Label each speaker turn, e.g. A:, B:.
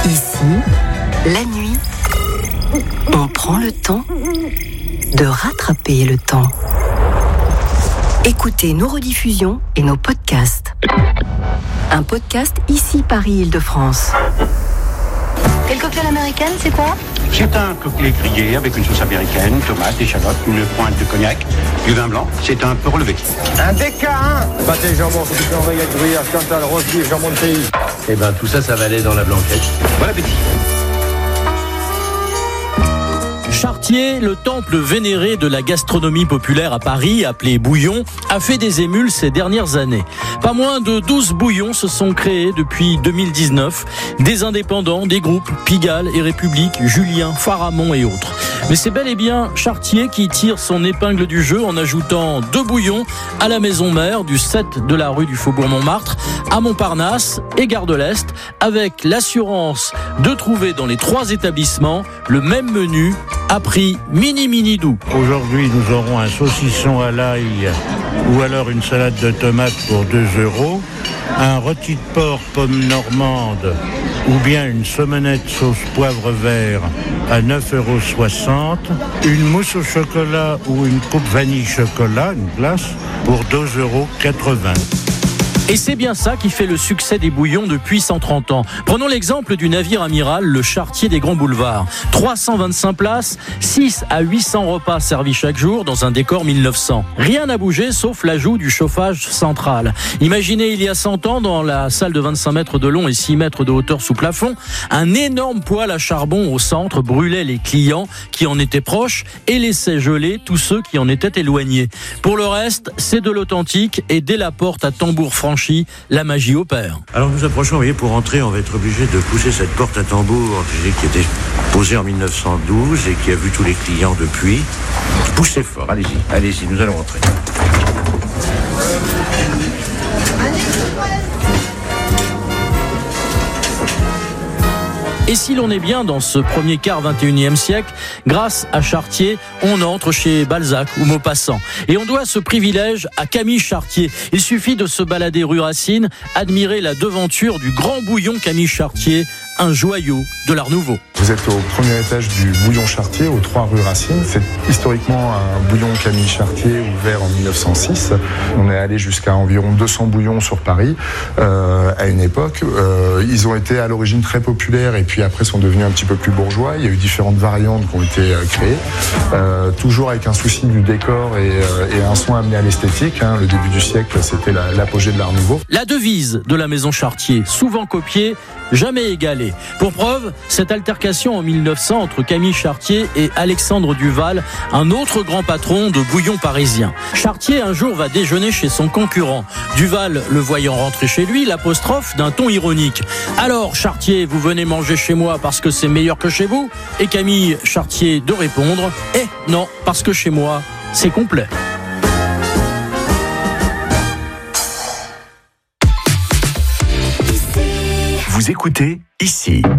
A: Ici, la nuit, on prend le temps de rattraper le temps. Écoutez nos rediffusions et nos podcasts. Un podcast Ici Paris-Île-de-France.
B: Et le cocktail américaine, c'est quoi ?
C: C'est un cocktail grillé avec une sauce américaine, tomates, échalotes, une pointe de cognac, du vin blanc. C'est un peu relevé.
D: Un DK1 pâté jambon, c'est du oreillette, gruyère, Cantal, rose beef, jambon de pays.
E: Eh ben tout ça, ça va aller dans la blanquette.
C: Bon appétit.
F: Chartier, le temple vénéré de la gastronomie populaire à Paris, appelé Bouillon, a fait des émules ces dernières années. Pas moins de 12 bouillons se sont créés depuis 2019. Des indépendants, des groupes, Pigalle et République, Julien, Pharamond et autres. Mais c'est bel et bien Chartier qui tire son épingle du jeu en ajoutant 2 bouillons à la maison mère du 7 de la rue du Faubourg-Montmartre, à Montparnasse et Gare de l'Est, avec l'assurance de trouver dans les 3 établissements le même menu à prix mini doux.
G: Aujourd'hui, nous aurons un saucisson à l'ail ou alors une salade de tomates pour 2 €, un rôti de porc pomme normande ou bien une saumonette sauce poivre vert à 9,60 €, une mousse au chocolat ou une coupe vanille chocolat, une glace, pour 2,80 €.
F: Et c'est bien ça qui fait le succès des bouillons depuis 130 ans. Prenons l'exemple du navire amiral, le Chartier des Grands Boulevards. 325 places, 6 à 800 repas servis chaque jour dans un décor 1900. Rien n'a bougé sauf l'ajout du chauffage central. Imaginez il y a 100 ans, dans la salle de 25 mètres de long et 6 mètres de hauteur sous plafond, un énorme poêle à charbon au centre brûlait les clients qui en étaient proches et laissait geler tous ceux qui en étaient éloignés. Pour le reste, c'est de l'authentique et dès la porte à tambour franchi, la magie opère.
E: Alors nous approchons, vous voyez, pour entrer, on va être obligé de pousser cette porte à tambour qui était posée en 1912 et qui a vu tous les clients depuis. Poussez fort, allez-y, nous allons entrer.
F: Et si l'on est bien dans ce premier quart 21e siècle, grâce à Chartier, on entre chez Balzac ou Maupassant. Et on doit ce privilège à Camille Chartier. Il suffit de se balader rue Racine, admirer la devanture du grand bouillon Camille Chartier, un joyau de l'Art Nouveau.
H: Vous êtes au premier étage du bouillon Chartier, aux 3 rue Racine. C'est historiquement un bouillon Camille Chartier ouvert en 1906. On est allé jusqu'à environ 200 bouillons sur Paris à une époque. Ils ont été à l'origine très populaires et puis après sont devenus un petit peu plus bourgeois. Il y a eu différentes variantes qui ont été créées, toujours avec un souci du décor et un soin amené à l'esthétique. Le début du siècle, c'était l'apogée de l'Art Nouveau.
F: La devise de la maison Chartier, souvent copiée, jamais égalée. Pour preuve, cette altercation en 1900 entre Camille Chartier et Alexandre Duval, un autre grand patron de bouillon parisien. Chartier un jour va déjeuner chez son concurrent. Duval, le voyant rentrer chez lui, l'apostrophe d'un ton ironique. Alors Chartier, vous venez manger chez moi parce que c'est meilleur que chez vous ? Et Camille Chartier de répondre, non, parce que chez moi, c'est complet.
I: Vous écoutez Ici.